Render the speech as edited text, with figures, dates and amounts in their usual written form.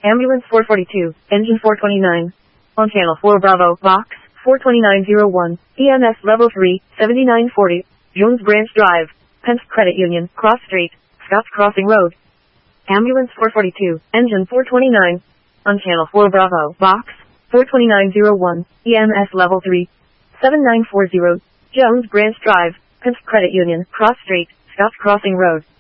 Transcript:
Ambulance 442, engine 429. On channel 4 Bravo, box 42901, EMS level 3, 7940, Jones Branch Drive, Penske Credit Union, Cross Street, Scotts Crossing Road. Ambulance 442, engine 429. On channel 4 Bravo, box 42901, EMS level 3, 7940, Jones Branch Drive, Penske Credit Union, Cross Street, Scotts Crossing Road.